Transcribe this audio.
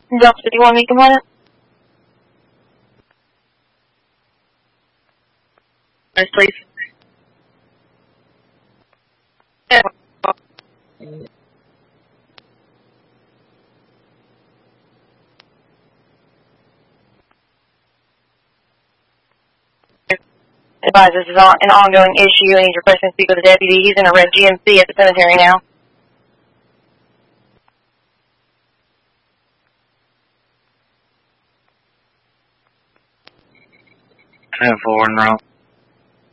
Delta 51, we come on it. Yes, please. Advise this is an ongoing issue. I need your person to speak with the deputy. He's in a red GMC at the cemetery now. 10-4 in route.